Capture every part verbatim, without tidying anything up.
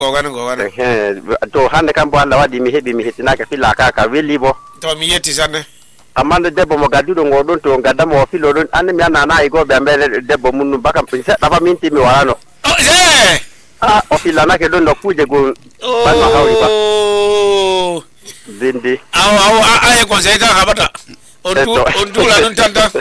Gogano gogano. Eh to hande kam bo Allah wadi mi hebi mi hetinaka filaka ka welli bo. To mi yetti sanne. Amande debbo mo gaddudo ngodon to gaddamo o filo don ande mi anana e go be ambele debbo munnu bakam se dafa minti mi warano. Oh eh. Ah o filana ke don do kuje go ban ma hawri ba. Oh. Dindi. Aw aw ay conseil ta habata. On tu on tu la non tanta.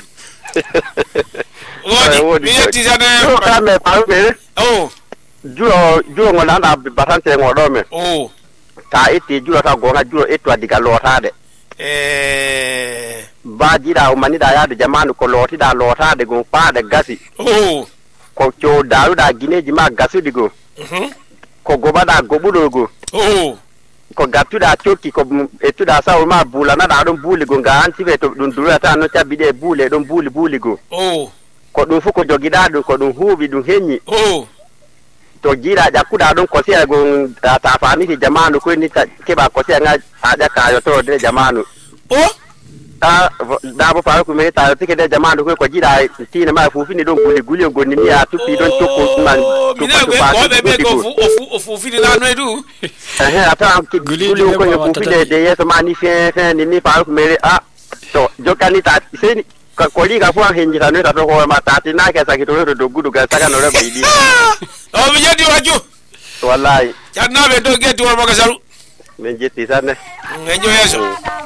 Wodi mi yetti sanne. Ko kame paube. Oh. Juro juro ngolanda batante ngodo me. Oh. Ta eti juro ta gonga juro etwa diga lotade. Eh ba jira o manida ya de jamanu ko lotida lotade gon paade gasi. Oh. Ko cho daru da gineji ma gasu digo. Mhm. Ko gobada gobudo go. Oh. Ko gatuda choki ko etuda sa o ma bula na da don buli go ga anti ve to dun dura ta no tabide bule don buli buli go. Oh. Ko dun fu ko jogida dun ko dun hubi dun henyi. Oh. To jira jakuda don ko sia go ta fami ti jamanu ko ni ta ke ba ko sia nga aja ka yo to de jamanu. Oh. Ah da bo fa ko me ta tike de jamanu ko ko jira ti na ma fu fini don guli guli go ni ya tupi don toko man to ko be be go fu ofu ofu fini na no edu. Eh ata ki guli ko yo fu fini de yes mani fe fe ni ni fa ko me ah to jokani ta se ko li ga fu an hinji ta no ta to ko ma ta ti na ke sa ki to do gudu ga saka no re bi. Oh mi jedi waju. Wallahi. Janna be do geti wor baka salu. Men jetti sanne. Ngenjo yeso.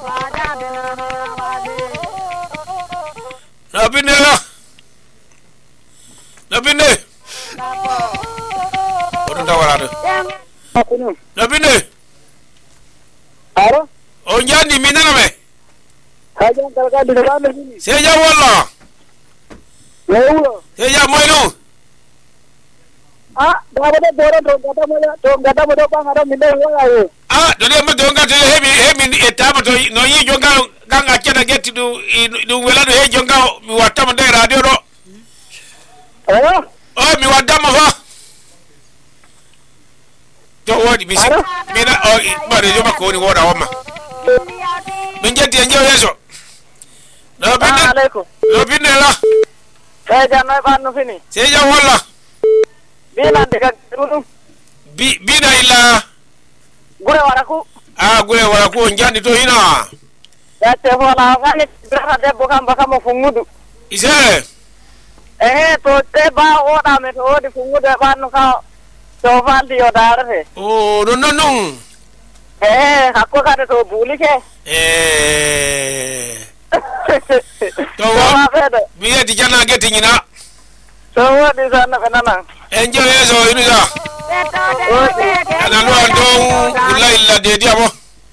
Nabine la. Nabine. Odo tawara. Nabine. Aro? O njandi minana me. Hajan kalka dinga me ni. Seja wala. Lewo. Seja moino. Ah, dapat boran dong kata mo dong kata mo bang ada minda wa. Ah, dole mo donga te hebi hebi etama to no yi jonga ganga kena geti du du wela do he jonga mi watta mo de radio do. Eh? Oh, mi wadda mo fa. To wodi mi si. Mina o bare joma ko ni woda wama. Min jetti en jew yeso. No binde. Alaikum. No binde la. Eh janna ban no fini. Seja wala. Bina de dulu. Bi bina ila. Gure waraku. Ah, gure waraku njandi to hina. Ya te hola ngani bra de bokam bakam fungudu. Ise. Eh to te ba oda me to di fungudu ban no ka. To ban di oda re. Oh, no no no. Eh, aku ka to buli ke. Eh. To wa. Mi yeti jana geti nyina. So what is on the Enjoy yeso inuza. Ana lo andong kula illa de diamo.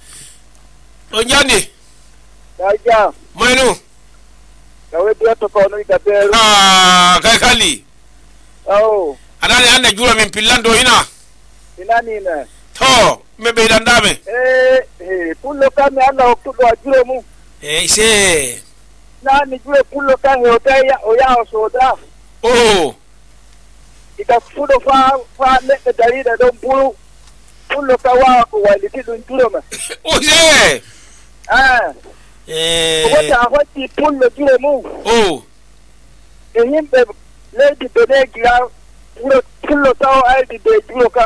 Onjani. Kaja. Moinu. Kawe dia to kono ikaperu. Ah, kai kali. Oh. Anani ande jura min pillando ina. Ina ni na. To, me be dandame. Eh, eh, pulo kami ana okudo ajuro mu. Eh, ise. Na ni jure pulo kami otaya oya osoda. Oh. Ika fudo fa fa le dari da don pulu. Pulo kawa ko waliti dun juro ma. Ose. Ah. Eh. Wata hoti pulo juro mu. Oh. Ehimbe lady benegira pulo pulo tawo aldi de juro ka.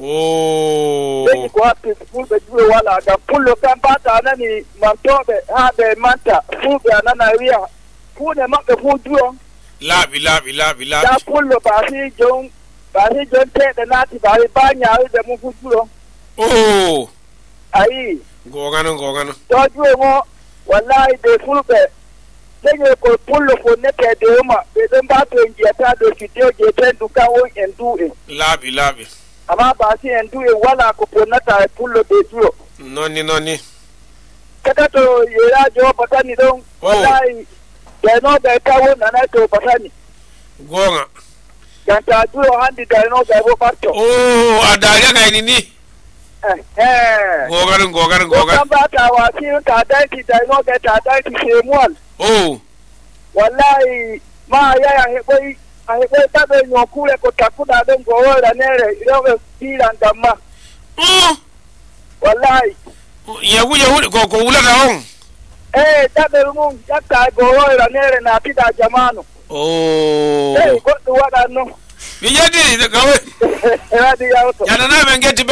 Oh. Lady ko api pulo juro wala da pulo kan bata nani mantobe ha de manta fuga nana ria. Pune mabe fu juro. Labi labi labi labi. Ya pulo ba si jon ba si jon te de nati ba ba nya de mu fu juro. Oh. Ai. Gogano gogano. To juro mo wallahi de fulbe. Lẹ́yìn kò pulo fo nete de uma de don ba to njeta do video je tendu ka wo endu e. Labi labi. Ama ba si endu e wala ko ponata pulo de juro. Noni noni. Kata to yera jo patani don wallahi de no de kawo nana to patani. Gonga. Janta juro handi de no de bo parto. Oh, adaga ga nini. Eh eh. Gogano gogano gogano. Kamba ta wa si ta dai ti de no de ta dai ti semual. Oh. Wallahi ma ya ya heboi a heboi ta be no kule ko takuda don go wala nere iro tira ndama. Oh. Wallahi. Yagu yagu ko ko wula da on. Eh ta be mun ya ta go wala nere na tida jamanu. Oh. Eh ko du wada no. Vijadi gawe. Era di auto. Yana na mengeti